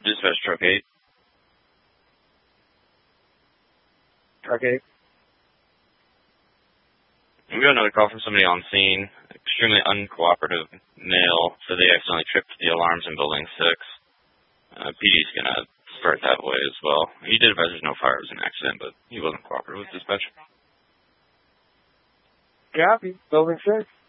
Dispatch Truck 8. Truck 8. We got another call from somebody on scene. Extremely uncooperative male. So they accidentally tripped the alarms in Building 6. PD's going to start that way as well. He did advise there's no fire. It was an accident, but he wasn't cooperative with dispatch. Copy. Building 6.